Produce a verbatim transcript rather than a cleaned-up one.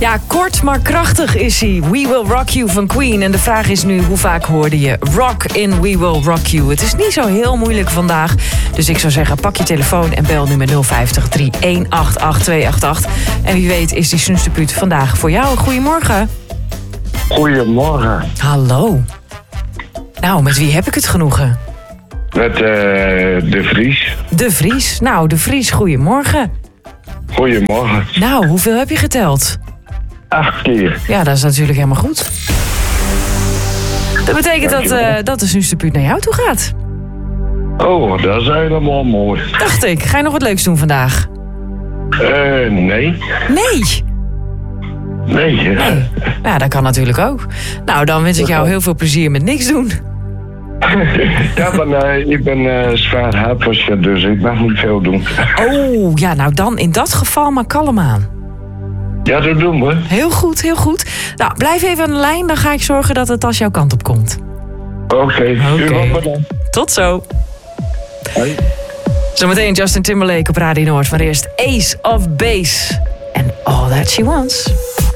Ja, kort maar krachtig is hij. We Will Rock You van Queen. En de vraag is nu, hoe vaak hoorde je Rock in We Will Rock You? Het is niet zo heel moeilijk vandaag. Dus ik zou zeggen, pak je telefoon en bel nu met nul vijftig, drie een acht acht, twee acht acht. En wie weet is die Snusdepuut vandaag voor jou. Goedemorgen. Goedemorgen. Hallo. Nou, met wie heb ik het genoegen? Met uh, De Vries. De Vries. Nou, De Vries, goedemorgen. Goedemorgen. Nou, hoeveel heb je geteld? Acht keer. Ja, dat is natuurlijk helemaal goed. Dat betekent dat, uh, dat de Snusdepuut naar jou toe gaat. Oh, dat is helemaal mooi. Dacht ik. Ga je nog wat leuks doen vandaag? Eh, uh, nee. Nee? Nee. Nee. Ja, dat kan natuurlijk ook. Nou, dan wens ik jou heel veel plezier met niks doen. Ja, maar uh, ik ben uh, zwaar hartpatiënt, dus ik mag niet veel doen. Oh, ja, nou dan in dat geval maar kalm aan. Ja, dat doen we. Heel goed, heel goed. Nou, blijf even aan de lijn, dan ga ik zorgen dat het als jouw kant op komt. Oké, okay. Okay. Tot zo. Hoi. Zometeen Justin Timberlake op Radio Noord, maar eerst Ace of Base en All That She Wants.